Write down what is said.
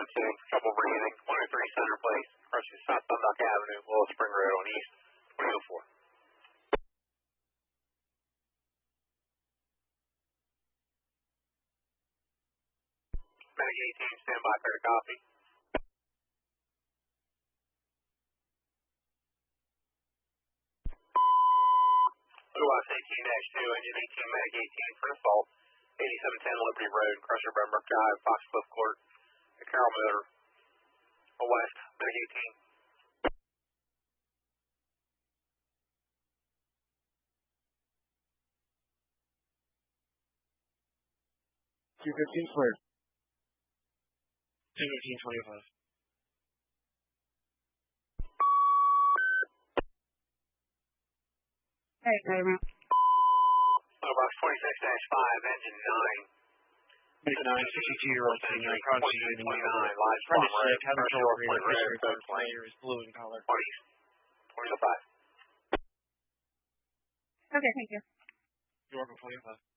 1110, trouble breathing, 103 Center Place, crossing South Dundalk Avenue, Willow Spring Road on East, 2004. Medic 18, stand by, clear to copy. Blue 18-2, engine 18, Medic 18 for assault, 8710 Liberty Road, Crusher Brembrook Drive, Foxcliff Court, Carroll Motor, West, Medic 18. Q15 cleared. 215-25. Hey, baby. Box 26-5, engine 9. Medic 9, 62-year-old senior, Conchi, 29, live friend farm is sick, road, having Crusher trouble Point breathing, Road, history Third of Plane, is blue in color. 20, 25. Okay, thank you. You're welcome, 25.